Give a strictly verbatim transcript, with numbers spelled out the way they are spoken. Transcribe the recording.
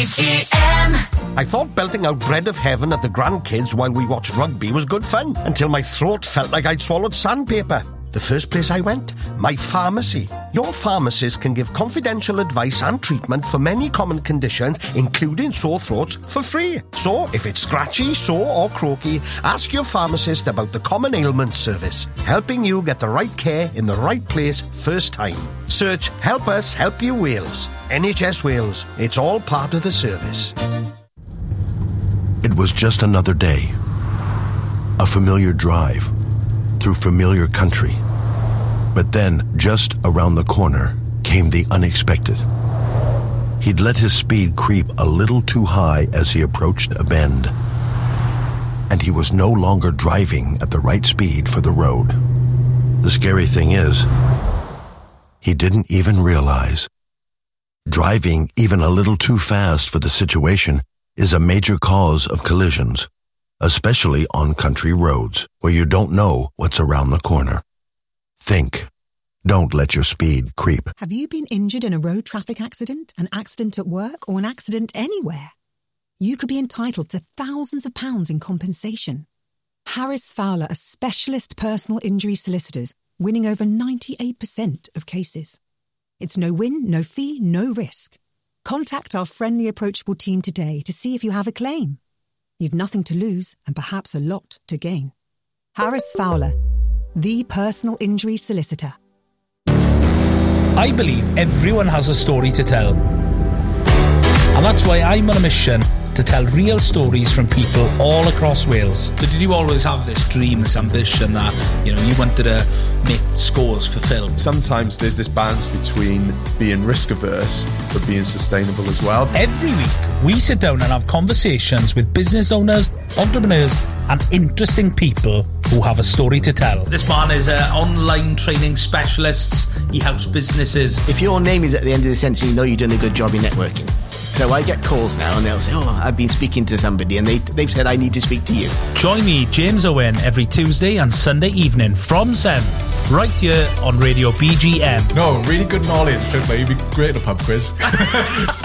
B G M. I thought belting out Bread of Heaven at the grandkids while we watched rugby was good fun, until my throat felt like I'd swallowed sandpaper. The first place I went, my pharmacy. Your pharmacist can give confidential advice and treatment for many common conditions, including sore throats, for free. So, if it's scratchy, sore or croaky, ask your pharmacist about the Common Ailments Service, helping you get the right care in the right place first time. Search Help Us Help You Wales. N H S Wales. It's all part of the service. It was just another day. A familiar drive through familiar country. But then, just around the corner, came the unexpected. He'd let his speed creep a little too high as he approached a bend. And he was no longer driving at the right speed for the road. The scary thing is, he didn't even realize. Driving even a little too fast for the situation is a major cause of collisions, especially on country roads where you don't know what's around the corner. Think. Don't let your speed creep. Have you been injured in a road traffic accident, an accident at work, or an accident anywhere? You could be entitled to thousands of pounds in compensation. Harris Fowler are specialist personal injury solicitors, winning over ninety-eight percent of cases. It's no win, no fee, no risk. Contact our friendly, approachable team today to see if you have a claim. You've nothing to lose and perhaps a lot to gain. Harris Fowler, the personal injury solicitor. I believe everyone has a story to tell. And that's why I'm on a mission to tell real stories from people all across Wales. So did you always have this dream, this ambition that, you know, you wanted to make scores for film? Sometimes there's this balance between being risk averse but being sustainable as well. Every week we sit down and have conversations with business owners, entrepreneurs and interesting people who have a story to tell. This man is an online training specialist. He helps businesses. If your name is at the end of the sentence, you know you've done a good job in networking. So I get calls now and they'll say, oh, I've been speaking to somebody and they, they've said I need to speak to you. Join me, James Owen, every Tuesday and Sunday evening from seven, right here on Radio B G M. No, really good knowledge. It'd be great in a pub quiz.